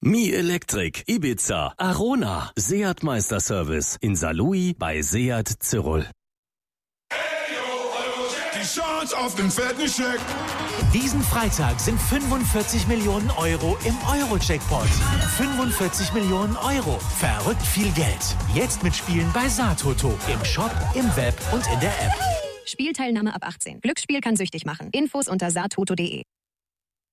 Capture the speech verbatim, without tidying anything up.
Mi Electric, Ibiza, Arona, Seat Meisterservice in Saarlouis bei Seat Zirol. Die Chance auf den fetten Scheck. Diesen Freitag sind fünfundvierzig Millionen Euro im Euro-Jackpot. fünfundvierzig Millionen Euro. Verrückt viel Geld. Jetzt mitspielen bei Saartoto. Im Shop, im Web und in der App. Spielteilnahme ab achtzehn. Glücksspiel kann süchtig machen. Infos unter saartoto punkt de.